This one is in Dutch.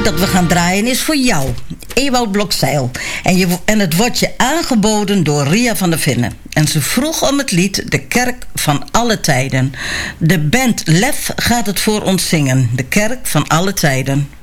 dat we gaan draaien is voor jou, Ewout Blokzeil. En het wordt je aangeboden door Ria van der Vinnen. En ze vroeg om het lied De Kerk van alle tijden. De band Lef gaat het voor ons zingen. De Kerk van alle tijden.